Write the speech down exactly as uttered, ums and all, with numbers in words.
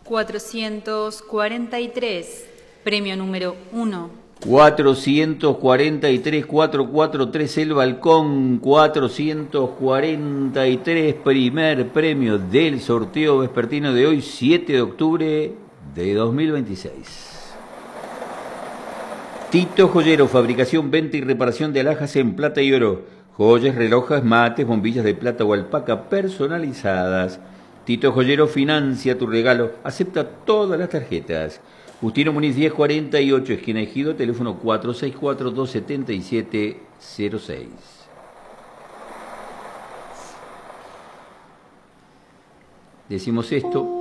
cuatrocientos cuarenta y tres, premio número uno. cuatrocientos cuarenta y tres, cuatrocientos cuarenta y tres, El Balcón. cuatrocientos cuarenta y tres, primer premio del sorteo vespertino de hoy, siete de octubre de dos mil veintiséis. Tito Joyero, fabricación, venta y reparación de alhajas en plata y oro. Joyas, relojes, mates, bombillas de plata o alpaca personalizadas. Tito Joyero financia tu regalo, acepta todas las tarjetas. Justino Muniz diez cuarenta y ocho, esquina Ejido, teléfono cuatro seis cuatro, dos siete siete cero seis. Decimos esto